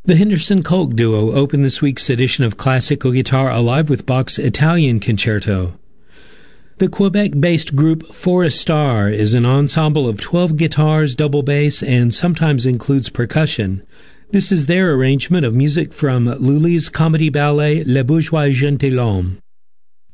The Henderson Kolk Duo opened this week's edition of Classical Guitar Alive with Bach's Italian Concerto. The Quebec-based group Forestar is an ensemble of 12 guitars, double bass, and sometimes includes percussion. This is their arrangement of music from Lully's comedy ballet Le Bourgeois Gentilhomme.